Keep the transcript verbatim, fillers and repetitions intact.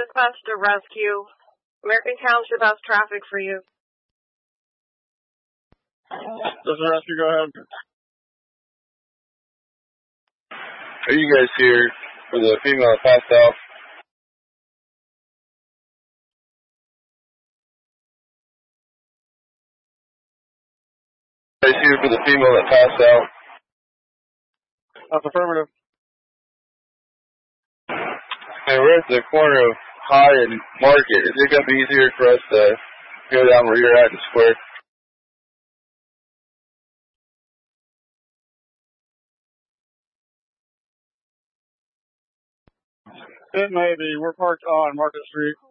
dispatch to rescue. American Township has traffic for you. Does the rescue go ahead? Are you guys here for the female that passed out? Are you guys here for the female that passed out? That's affirmative. And we're at the corner of High and Market. Is it going to be easier for us to go down where you're at the square? It may be. We're parked on Market Street.